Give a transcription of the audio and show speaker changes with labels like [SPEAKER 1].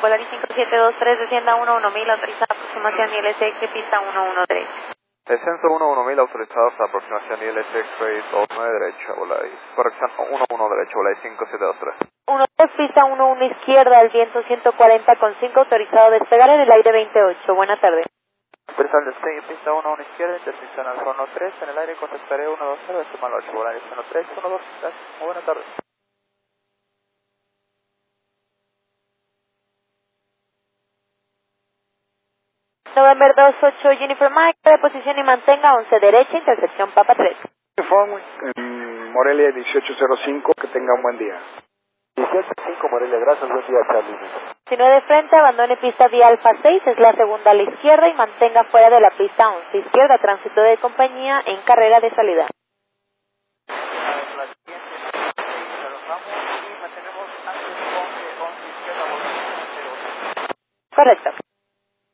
[SPEAKER 1] Volaris 5723, descienda 11000, autorizada aproximación ILSX, pista 113.
[SPEAKER 2] Descenso 11000, autorizados a aproximación ILS X-Ray 29 derecha, Volaris. Corrección 11 derecha, Volaris 5723.
[SPEAKER 1] 12, pista 11 izquierda, al viento 140,5, autorizado a despegar en el aire 28. Buena tarde.
[SPEAKER 2] Presal despegue, pista 11 izquierda, intersección Alfa 13, en el aire contestaré 120, decimal 8, Volaris 13, 12, gracias, muy buena tarde.
[SPEAKER 1] November 28, Jennifer Mike, de posición y mantenga 11 derecha, intersección Papa 3.
[SPEAKER 3] En Morelia 1805, que tenga un buen día.
[SPEAKER 4] 18-5 Morelia, gracias, buen día Charlie.
[SPEAKER 1] Si no de frente, abandone pista vía Alfa 6, es la segunda a la izquierda y mantenga fuera de la pista 11 izquierda, tránsito de compañía en carrera de salida. Correcto.